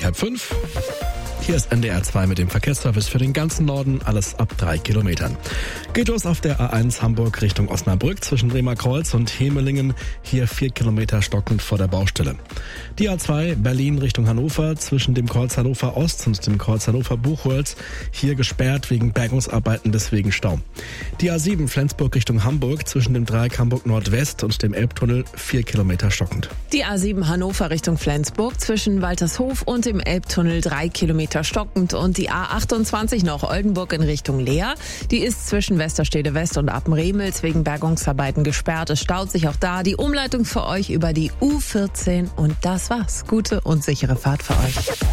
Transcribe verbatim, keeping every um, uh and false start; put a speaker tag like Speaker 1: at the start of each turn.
Speaker 1: gleich halb fünf. Hier ist N D R zwei mit dem Verkehrsservice für den ganzen Norden, alles ab drei Kilometern. Geht los auf der A eins Hamburg Richtung Osnabrück zwischen Bremer Kreuz und Hemelingen, hier vier Kilometer stockend vor der Baustelle. Die A zwei Berlin Richtung Hannover zwischen dem Kreuz Hannover Ost und dem Kreuz Hannover Buchholz, hier gesperrt wegen Bergungsarbeiten, deswegen Stau. Die A sieben Flensburg Richtung Hamburg zwischen dem Dreieck Hamburg Nordwest und dem Elbtunnel, vier Kilometer stockend.
Speaker 2: Die A sieben Hannover Richtung Flensburg zwischen Waltershof und dem Elbtunnel, drei Kilometer stockend. Und die A achtundzwanzig noch Oldenburg in Richtung Leer, die ist zwischen Westerstede West und Appenremels wegen Bergungsarbeiten gesperrt. Es staut sich auch da. Die Umleitung für euch über die U vierzehn und das war's. Gute und sichere Fahrt für euch.